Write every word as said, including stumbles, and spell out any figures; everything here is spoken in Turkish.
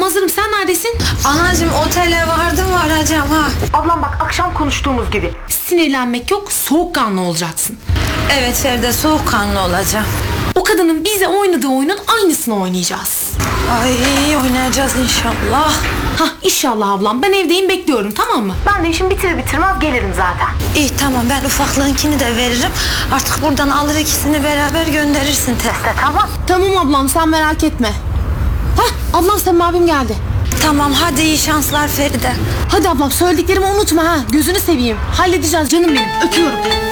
hazırım, sen neredesin? Anacığım otele vardım varacağım ha. Ablam bak, akşam konuştuğumuz gibi sinirlenmek yok, soğukkanlı olacaksın. Evet Feride, soğukkanlı olacağım. O kadının bize oynadığı oyunun aynısını oynayacağız. Ay oynayacağız inşallah. Hah, inşallah ablam, ben evdeyim, bekliyorum, tamam mı? Ben de işimi bitirir bitirmez gelirim zaten. İyi tamam, ben ufaklığınkini de veririm. Artık buradan alır ikisini beraber gönderirsin teste, tamam? Tamam ablam, sen merak etme. Hah, ablam Samim abim geldi. Tamam hadi, iyi şanslar Feride. Hadi ablam, söylediklerimi unutma ha, gözünü seveyim. Halledeceğiz canım benim, öpüyorum.